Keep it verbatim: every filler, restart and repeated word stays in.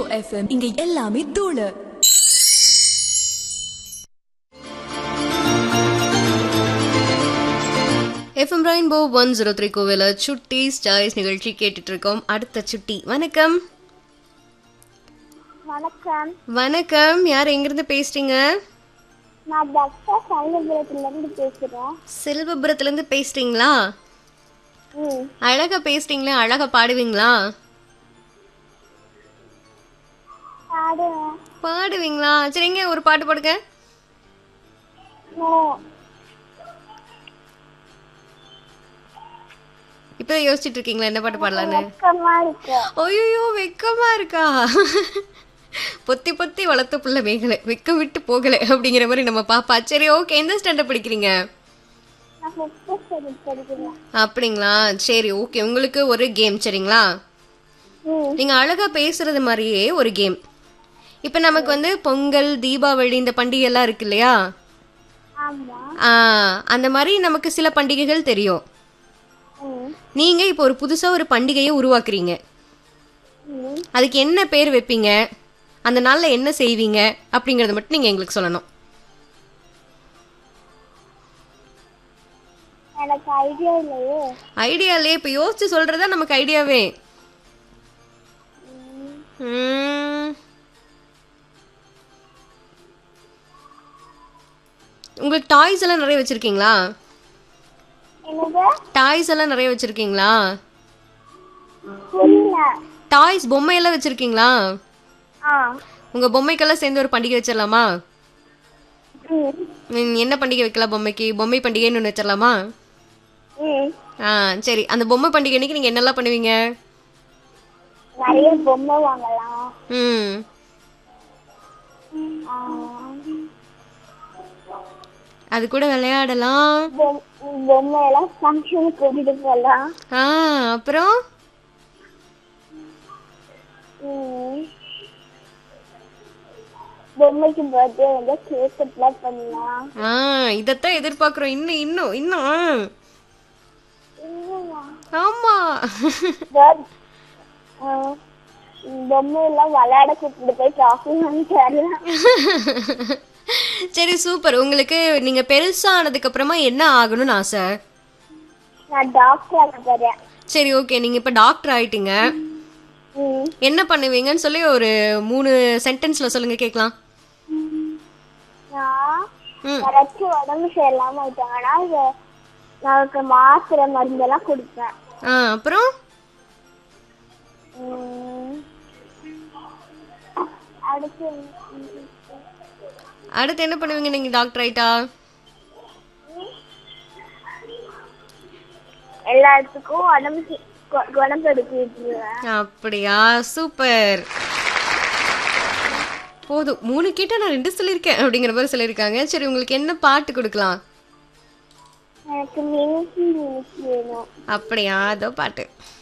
FM. இங்க எல்லாமே தூளு. FM rainbow one zero three கோவில சுட்டி ஸ்டாய்ஸ் நிகழ்ச்சி கேட்டுட்டு இருக்கோம். அடுத்த சுட்டி வணக்கம். வணக்கம். வணக்கம். யார் எங்கிருந்து பேசுறீங்க? நான் டாக்டர் செல்வபுரத்துல இருந்து பேசுறேன். செல்வபுரத்துல இருந்து பேசுறீங்களா? ம். அழகா பேசுறீங்களா? அழகா பாடுவீங்களா? பாடுவேன். பாடுவீங்களா? சரிங்க, ஒரு பாட்டு பாடுங்க. நோ. இப்போ யோசிச்சுட்டு இருக்கீங்களா என்ன பாட்டு பாடலான்னு? வெக்கமா இருக்கு. ஐயோ, வெக்கமா இருக்கா? பொத்தி பொத்தி வளர்த்த புள்ள மேகலை வெக்கம் விட்டு போகலை அப்படிங்கிற மாதிரி நம்ம பாப்பா. சரி, ஓகே. எந்த ஸ்டாண்டர்ட் படிக்கிறீங்க? நான் ஃபிஃப்த் ஸ்டாண்டர்ட் படிக்கிறேன். அப்படிங்களா? சரி, ஓகே. உங்களுக்கு ஒரு கேம், சரிங்களா? ம். நீங்க அழகா பேசுறது மாதிரியே ஒரு கேம். இப்போ நமக்கு வந்து பொங்கல், தீபாவளி இந்த பண்டிகை எல்லாம் இருக்கு இல்லையா? ஆமா. ஆ, அந்த மாதிரி நமக்கு சில பண்டிகைகள் தெரியும். ம். நீங்க இப்போ ஒரு புதுசா ஒரு பண்டிகையை உருவாக்குறீங்க. ம். அதுக்கு என்ன பேர் வைப்பீங்க, அந்த நாள்ல என்ன செய்வீங்க அப்படிங்கறத மட்டும் நீங்க எங்களுக்கு சொல்லணும். எனக்கு ஐடியா இல்லையே. ஐடியா இல்லையே? இப்போ யோசிச்சு சொல்றதா நமக்கு ஐடியாவே. ம். உங்களுக்கு டாய்ஸ் எல்லாம் நிறைய வச்சிருக்கீங்களா? என்னது? டாய்ஸ் எல்லாம் நிறைய வச்சிருக்கீங்களா? புரியல. டாய்ஸ் பொம்மையெல்லாம் வச்சிருக்கீங்களா? ஆ. உங்க பொம்மைக்கெல்லாம் சேர்ந்து ஒரு பண்டிகை வச்சிடலாமா? ம். ம், என்ன பண்டிகை வைக்கலாம் பொம்மைக்கு? பொம்மை பண்டிகைன்னு ஒன்று வச்சிடலாமா? ம். ஆ, சரி. அந்த பொம்மை பண்டிகை அன்னைக்கு நீங்க என்னெல்லாம் பண்ணுவீங்க? நிறைய பொம்மை வாங்கலாம். ம். ஆ. அது கூட விளையாடலாம். பொம்- பொம்மை எல்லாம் ஃபங்க்ஷனுக்கு கூட்டிட்டு போகலாம். ஆ, அப்புறம் ம். பொம்மைக்கு பர்த்டே வந்து கேக் கட்லாம் பண்ணலாம். ஆ, இதத்தான் எதிர்பார்க்குறோம். இன்னும் இன்னும் இன்னும் இன்னுமா? ஆமா. பர்த்- ஆ, பொம்மை எல்லாம் விளையாட கூப்பிட்டு போய் ட்ராஃபி வாங்கி தரலாம். சரி, சூப்பர். உங்களுக்கு நீங்க பெருசானதுக்கு அப்புறமா என்ன ஆகணும்னு ஆசை? நான் டாக்டர் ஆக போறேன். சரி, ஓகே. நீங்க இப்ப டாக்டர் ஆயிட்டீங்க. ம். என்ன பண்ணுவீங்கன்னு சொல்லி ஒரு மூணு சென்டென்ஸ்ல சொல்லுங்க கேட்கலாம். நான் ம். யாராச்சும் உடம்பு சரியில்லாம ஆயிட்டாங்கன்னா இது நமக்கு மாத்திரை மருந்தெல்லாம் கொடுப்பேன். ஆ, அப்புறம் ம். அடுத்து அடுத்து என்ன பண்ணுவீங்க நீங்க டாக்டர் ஆயிட்டா? எல்லா இடத்துக்கும் உடம்பு சி- கு- குணப்படுத்தி விட்டுருவேன். அப்படியா? சூப்பர். போதும், மூணு கேட்டா நான் ரெண்டு சொல்லியிருக்கேன் அப்படிங்கிற மாதிரி சொல்லியிருக்காங்க. சரி, உங்களுக்கு என்ன பாட்டு கொடுக்கலாம்? எனக்கு மினிக்கி மினிக்கி வேணும். அப்படியா? அதோ பாட்டு.